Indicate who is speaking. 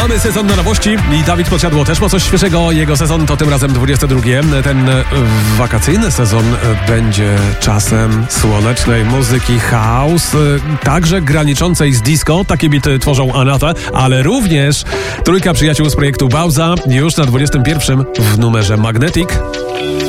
Speaker 1: Mamy sezon na nowości i Dawid Podsiadło też ma coś świeżego. Jego sezon to tym razem 22. Ten wakacyjny sezon będzie czasem słonecznej muzyki house, także graniczącej z disco. Takie bity tworzą Anatha, ale również trójka przyjaciół z projektu Bauza już na 21 w numerze Magnetic.